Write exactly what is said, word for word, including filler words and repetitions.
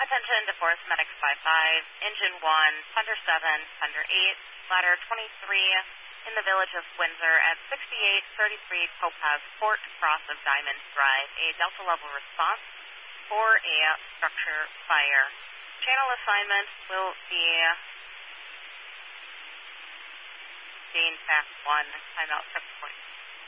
attention to Forest Medics five five, Engine one, Thunder seven, Thunder eight, Ladder twenty-three, in the village of Windsor at sixty-eight thirty-three Topaz Court, cross of Diamond Drive. A Delta level response for a structure fire. Channel assignment will be Jane Fast one, timeout seven point